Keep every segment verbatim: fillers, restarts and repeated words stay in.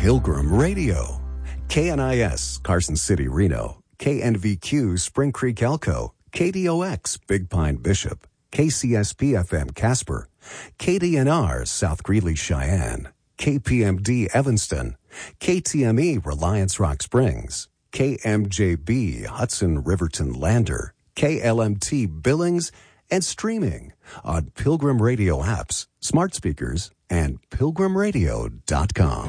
Pilgrim Radio. K N I S, Carson City, Reno. K N V Q, Spring Creek, Elko. K D O X, Big Pine, Bishop. K C S P F M, Casper. K D N R, South Greeley, Cheyenne. K P M D, Evanston. K T M E, Reliance Rock Springs. K M J B, Hudson Riverton Lander. K L M T, Billings. And streaming on Pilgrim Radio apps, smart speakers, and pilgrim radio dot com.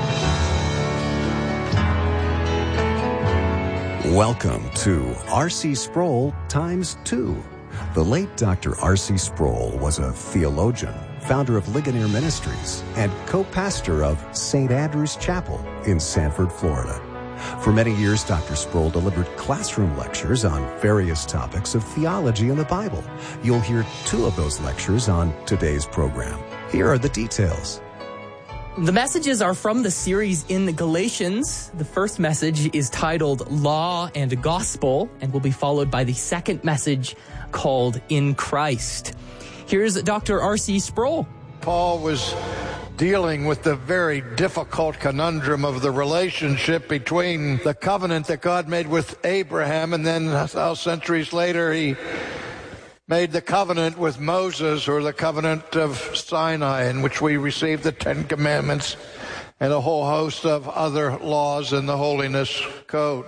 Welcome to R C Sproul times two. The late Doctor R C Sproul was a theologian, founder of Ligonier Ministries, and co-pastor of Saint Andrew's Chapel in Sanford, Florida. For many years, Doctor Sproul delivered classroom lectures on various topics of theology and the Bible. You'll hear two of those lectures on today's program. Here are the details. The messages are from the series in Galatians. The first message is titled Law and Gospel and will be followed by the second message called In Christ. Here's Doctor R C Sproul. Paul was dealing with the very difficult conundrum of the relationship between the covenant that God made with Abraham, and then how centuries later he made the covenant with Moses, or the covenant of Sinai, in which we received the Ten Commandments and a whole host of other laws in the Holiness Code.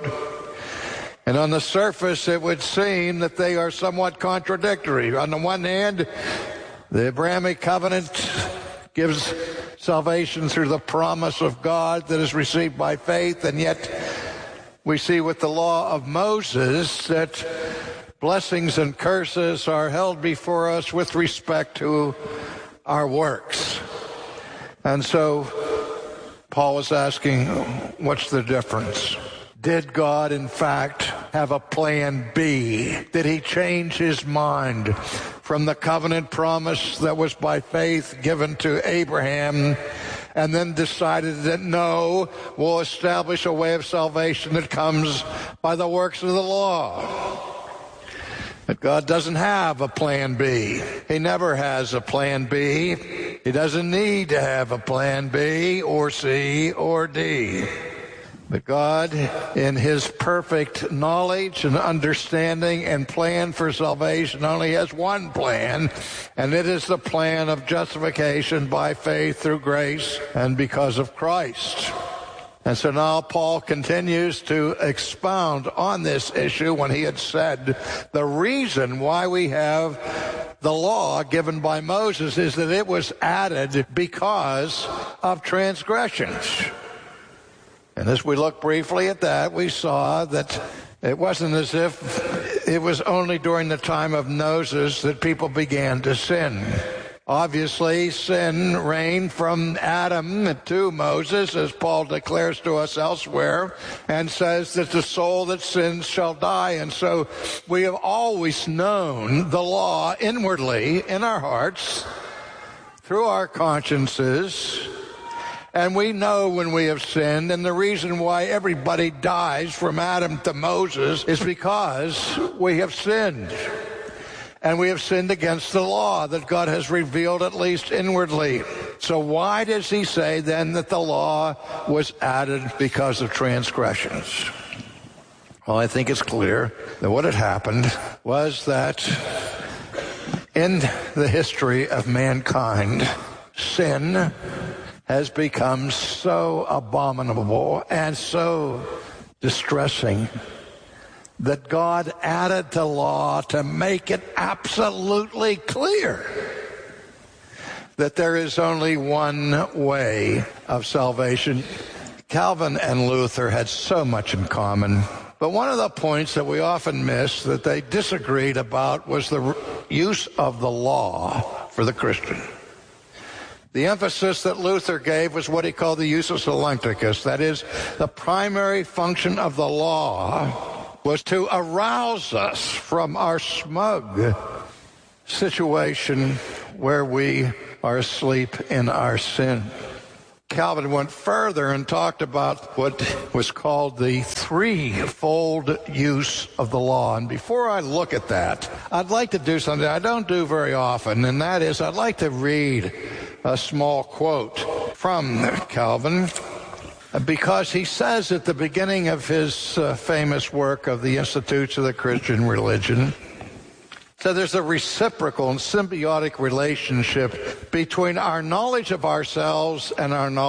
And on the surface, it would seem that they are somewhat contradictory. On the one hand, the Abrahamic covenant gives salvation through the promise of God that is received by faith, and yet we see with the law of Moses that blessings and curses are held before us with respect to our works. And so Paul is asking, what's the difference? Did God, in fact, have a plan B? Did he change his mind from the covenant promise that was by faith given to Abraham, and then decided that no, we'll establish a way of salvation that comes by the works of the law? But God doesn't have a plan B. He never has a plan B. He doesn't need to have a plan B or C or D. But God, in his perfect knowledge and understanding and plan for salvation, only has one plan, and it is the plan of justification by faith through grace and because of Christ. And so now Paul continues to expound on this issue when he had said the reason why we have the law given by Moses is that it was added because of transgressions. And as we look briefly at that, we saw that it wasn't as if it was only during the time of Moses that people began to sin. Obviously, sin reigned from Adam to Moses, as Paul declares to us elsewhere, and says that the soul that sins shall die. And so we have always known the law inwardly in our hearts, through our consciences, and we know when we have sinned. And the reason why everybody dies from Adam to Moses is because we have sinned. And we have sinned against the law that God has revealed, at least inwardly. So why does he say then that the law was added because of transgressions? Well, I think it's clear that what had happened was that in the history of mankind, sin has become so abominable and so distressing that God added the law to make it absolutely clear that there is only one way of salvation. Calvin and Luther had so much in common, but one of the points that we often miss that they disagreed about was the use of the law for the Christian. The emphasis that Luther gave was what he called the usus elenchicus, that is, the primary function of the law was to arouse us from our smug situation where we are asleep in our sin. Calvin went further and talked about what was called the threefold use of the law. And before I look at that, I'd like to do something I don't do very often, and that is I'd like to read a small quote from Calvin. because he says at the beginning of his uh, famous work of the Institutes of the Christian Religion, so there's a reciprocal and symbiotic relationship between our knowledge of ourselves and our knowledge